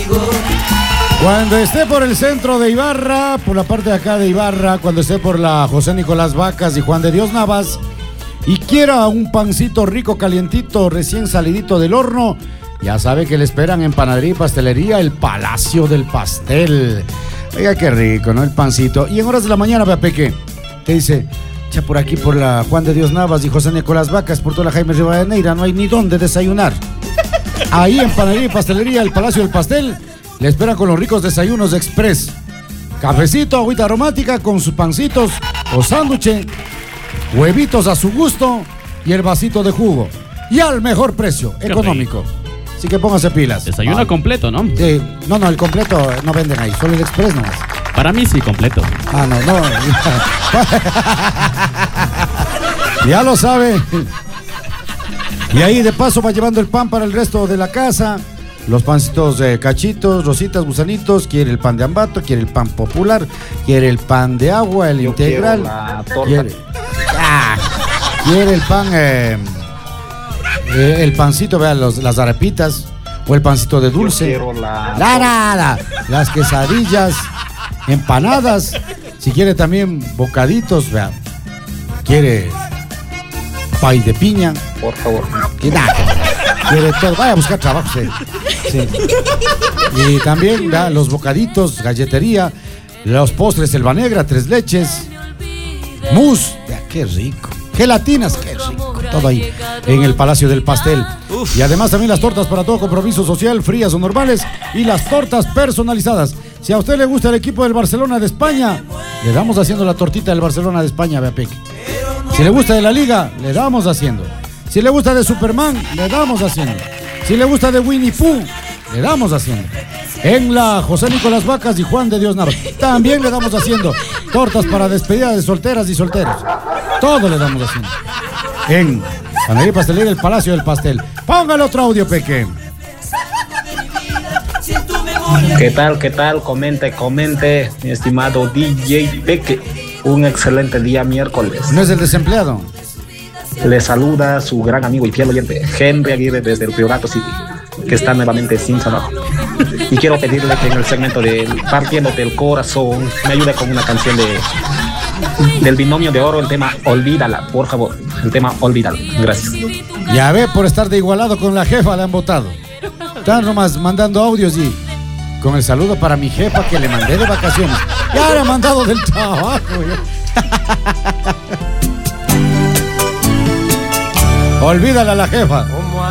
Cuando esté por el centro de Ibarra, por la parte de acá de Ibarra, cuando esté por la José Nicolás Vacas y Juan de Dios Navas, y quiera un pancito rico, calientito, recién salidito del horno, ya sabe que le esperan en Panadería y Pastelería El Palacio del Pastel. Oiga, qué rico, ¿no? El pancito. Y en horas de la mañana, vea, Peque, te dice, ya por aquí, por la Juan de Dios Navas y José Nicolás Vacas, por toda la Jaime Rivadeneira, no hay ni dónde desayunar. Ahí en Panadería y Pastelería El Palacio del Pastel, le esperan con los ricos desayunos express. Cafecito, agüita aromática con sus pancitos o sándwich, huevitos a su gusto y el vasito de jugo. Y al mejor precio, económico. Así que póngase pilas. Desayuno completo, ¿no? Sí. No, el completo no venden ahí, solo el express nomás. Para mí sí, completo. No. Ya lo sabe. Y ahí de paso va llevando el pan para el resto de la casa. Los pancitos cachitos, rositas, gusanitos. Quiere el pan de ambato, quiere el pan popular, quiere el pan de agua, el integral. Quiere el pan, el pancito, vean, las arepitas, o el pancito de dulce. Las quesadillas, empanadas. Si quiere también bocaditos, vean. Quiere pay de piña. Por favor. Quiere todo. Vaya a buscar trabajo, sí. Y también los bocaditos, galletería, los postres, selva negra, tres leches, mousse, qué rico, gelatinas, qué rico, todo ahí en el Palacio del Pastel. Y además también las tortas para todo compromiso social, frías o normales, y las tortas personalizadas. Si a usted le gusta el equipo del Barcelona de España, le damos haciendo la tortita del Barcelona de España, vea, Peque. Si le gusta de la Liga, le damos haciendo. Si le gusta de Superman, le damos haciendo. Si le gusta de Winnie Pooh, le damos haciendo. En la José Nicolás Vacas y Juan de Dios Navas, también le damos haciendo tortas para despedida de solteras y solteros. Todo le damos haciendo. En Panadería y Pastelería El Palacio del Pastel. Póngale otro audio, Peque. ¿Qué tal? Comente, mi estimado DJ Peque. Un excelente día miércoles. ¿No es el desempleado? Le saluda su gran amigo y fiel oyente, Henry Aguirre, desde el Priorato City, que está nuevamente sin trabajo. Y quiero pedirle que en el segmento de Partiéndote el Corazón me ayude con una canción del Binomio de Oro, el tema Olvídala, por favor. El tema Olvídala. Gracias. Ya ve, por estar de igualado con la jefa le han votado. Están nomás mandando audios y con el saludo para mi jefa que le mandé de vacaciones. Ya le han mandado del trabajo. Olvídala a la jefa.